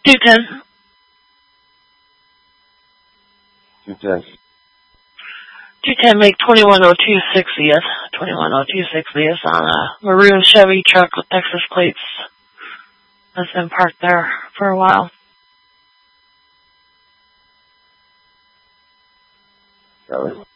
210. 210. 210 make 210260th. 210260th on a maroon Chevy truck with Texas plates. Has been parked there for a while. Got it.